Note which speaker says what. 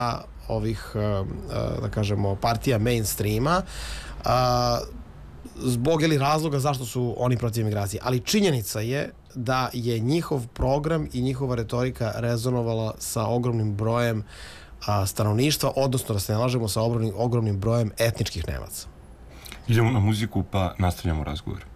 Speaker 1: ovih, da kažemo, partija mainstreama, zbog ili razloga zašto su oni protiv migracije. Ali činjenica je da je njihov program i njihova retorika rezonovala sa ogromnim brojem stanovništva, odnosno da se ne lažemo, sa ogromnim brojem etničkih Nemaca.
Speaker 2: Idemo na muziku pa nastavljamo razgovor.